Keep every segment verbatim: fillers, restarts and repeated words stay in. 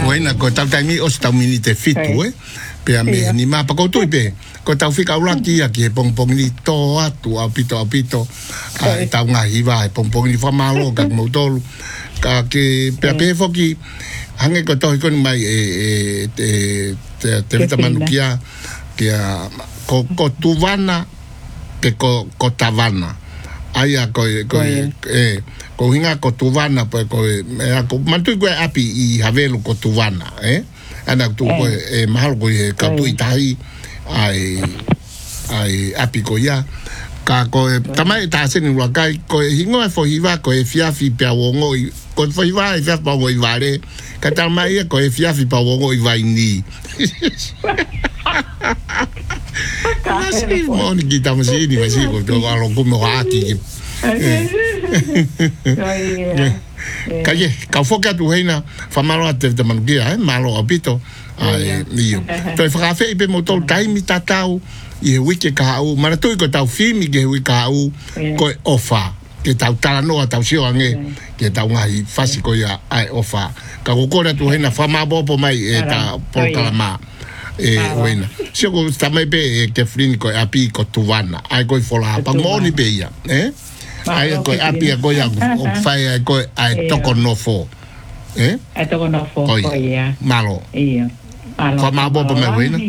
Bueno, ko tau tangi o tau mini te fitu, eh. Pe me ni ma pa ko tu pe. Ko tau fika ulaki aki pong pong ni to atu a pito a pito. Ai tau nga hiva pong pong ni fa malo ka mo tolu. Ka ke pe pe foki hange ko to ko mai e e te te vita manukia ke ko ko tuvana ke ko ko tavana. Ai a ko ko e ko hinga ko tuvana po ko ko mantu ko api i havelo ko tuvana eh ana tu ko e mahal ko e ka tu itai ai ai api ko ya ka ko tamai ta sen wa kai ko hinga fo hiva ko e fiafi pe wongo ko fo hiva e fiafi pa wo i vale ka tamai ko e fiafi pa wongo i vai ni Nasi mo ni kita mesti ni mesti ko to alo ko mo hati Kaye, ka foka tu heina fa malo ate de mangia, eh, malo apito. Ai, nio. Toi fa fe pe motor kai mi tatau, i wiki ka u, mana tu ko tau fimi ke wi ka u, ko ofa, ke tau tala no tau sio ange, ke tau ngai fasi ko ya ai ofa. Ka ko ko tu heina fa ma bo po mai e ta por kalama. E wena. Sio ko sta mai pe ke flin ko api ko tuvana. Ai ko fola pa moni pe ya, eh? Ai ko api ko ya o fai ko ai toko no fo eh ai toko no fo ko ia malo ia malo fa ma bo po me wena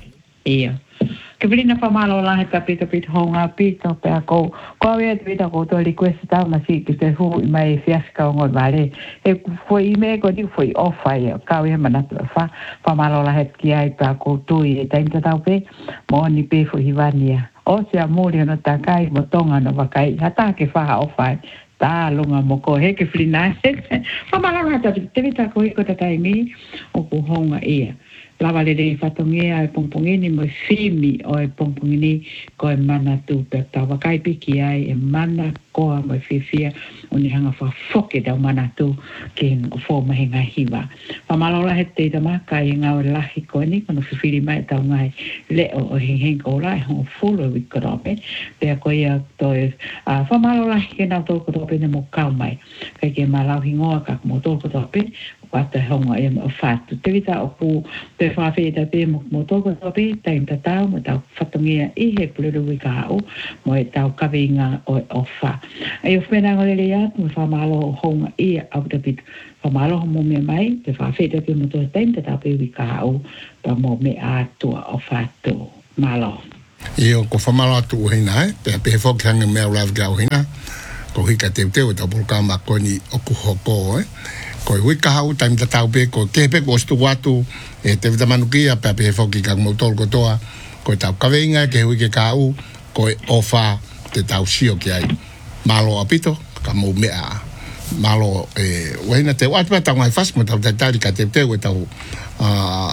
ia ke blina fa malo la he kapito pit honga pito pe ko ko ia vita ko to request ta ma si ke te hu mai fiasca ngol vale e foi me ko di foi off ai ka ia mana fa fa malo la he ki ai pa ko tu i ta inta ta pe mo ni pe fo hivania o se amore no takai mo tonga no vakai hata ke fa o fai ta longa mo ko he ke flina fa mala hata te vita ko ko takai mi o ko honga ia la vale de fatongia e pompongini mo fimi o e pompongini ko e mana tu pe ta vakai piki ai e mana ko mo fifia o ni hanga fa foke da mana tu ke o fo ma hinga hiva fa mala la hete da maka i nga o lahi ko ni kono fifiri mai ta ngai le o hing ko la ho fulo wi krope pe ko ia to e fa mala la ke na to ko pe mo ka mai ke ke mala hingo ka mo to ko pe wata honga e mo fatu te vita o ku te fa fe da pe mo mo to ko pe ta inta ta mo ta fatongia i he plero wi ka o mo e ta ka vinga o ofa e o fena ngole ya mo fa malo honga i au da bit fa malo mo me mai te fa fe da pe mo to ta inta ta pe wi ka o pa mo me a to o fatu malo io ko fa malo tu hina e pe pe fo kanga me la ga hina ko hika te te o ta por ka ma ko ni o ku hoko eh ko wi ka u ta inta ta pe ko ke pe ko stu watu e te vita manukia pe pe fo ki ka mo tol ko toa ko ta ka venga ke wi ke ka u ko ofa te tau sio ki ai malo apito ka mo me a malo e wena te wat pa ta ngai fas mo ta ta ta ka te te o ta a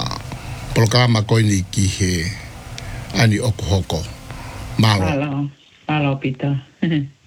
programa ko ni ki he ani o hoko malo malo malo pito